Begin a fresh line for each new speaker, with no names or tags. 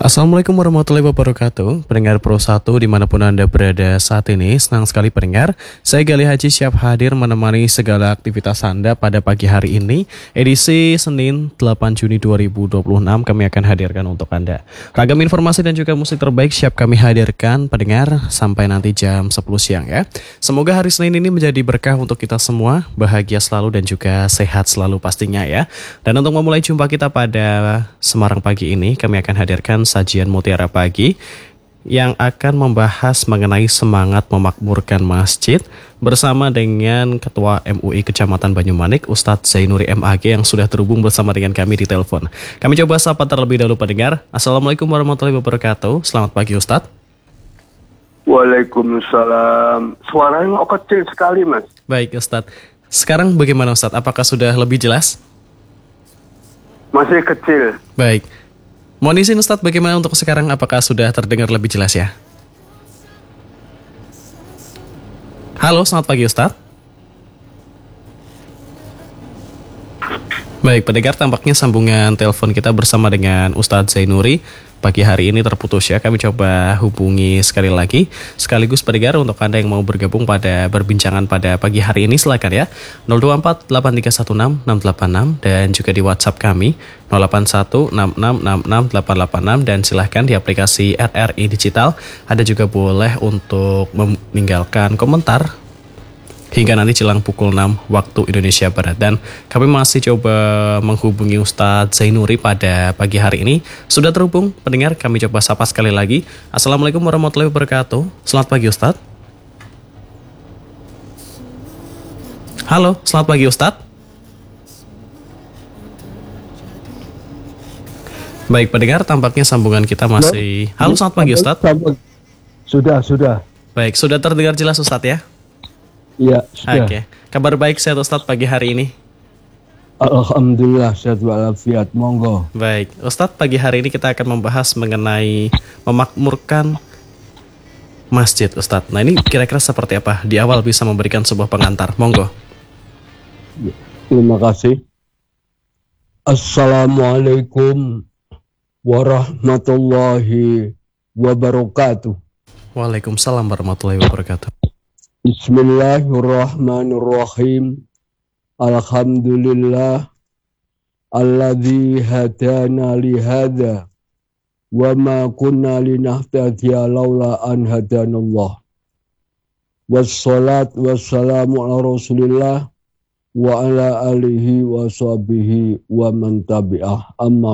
Assalamualaikum warahmatullahi wabarakatuh. Pendengar Pro 1 dimanapun Anda berada saat ini, senang sekali pendengar. Saya Gali Haji siap hadir menemani segala aktivitas Anda pada pagi hari ini. Edisi Senin 8 Juni 2026 kami akan hadirkan untuk Anda. Ragam informasi dan juga musik terbaik siap kami hadirkan pendengar sampai nanti jam 10 siang ya. Semoga hari Senin ini menjadi berkah untuk kita semua, bahagia selalu dan juga sehat selalu pastinya ya. Dan untuk memulai jumpa kita pada Semarang pagi ini, kami akan hadirkan sajian Mutiara Pagi yang akan membahas mengenai semangat memakmurkan masjid bersama dengan Ketua MUI Kecamatan Banyumanik, Ustadz Zainuri MAG yang sudah terhubung bersama dengan kami di telepon. Kami coba sapa terlebih dahulu pendengar. Assalamualaikum warahmatullahi wabarakatuh. Selamat pagi Ustadz.
Waalaikumsalam. Suaranya kecil sekali Mas.
Baik Ustadz. Sekarang bagaimana Ustadz? Apakah sudah lebih jelas?
Masih kecil.
Baik. Mohon izin Ustadz, bagaimana untuk sekarang? Apakah sudah terdengar lebih jelas ya? Halo, selamat pagi Ustadz. Baik, pendengar, tampaknya sambungan telepon kita bersama dengan Ustadz Zainuri pagi hari ini terputus ya. Kami coba hubungi sekali lagi. Sekaligus pendengar, untuk Anda yang mau bergabung pada perbincangan pada pagi hari ini, silakan ya. 024 8316 686 dan juga di WhatsApp kami 081 6666 886 dan silahkan di aplikasi RRI Digital. Anda juga boleh untuk meninggalkan komentar hingga nanti jelang pukul 6 waktu Indonesia Barat. Dan kami masih coba menghubungi Ustadz Zainuri pada pagi hari ini. Sudah terhubung pendengar, kami coba sapa sekali lagi. Assalamualaikum warahmatullahi wabarakatuh. Selamat pagi Ustadz. Halo, selamat pagi Ustadz. Baik pendengar, tampaknya sambungan kita masih... Halo, selamat pagi Ustadz.
Sudah.
Baik, sudah terdengar jelas Ustadz ya?
Iya, sudah.
Oke. Kabar baik sehat Ustadz pagi hari ini?
Alhamdulillah sehat walafiat, monggo.
Baik, Ustadz, pagi hari ini kita akan membahas mengenai memakmurkan masjid, Ustadz. Nah, ini kira-kira seperti apa? Di awal bisa memberikan sebuah pengantar, monggo.
Terima kasih. Assalamualaikum warahmatullahi wabarakatuh.
Waalaikumsalam warahmatullahi wabarakatuh.
Bismillahirrahmanirrahim. Alhamdulillah alladzi hadana li hadza wa ma kunna linahtadiya laula an hadanallah. Wassalat wassalamu ala Rasulillah wa ala alihi wa sahbihi wa man tabi'ah. Amma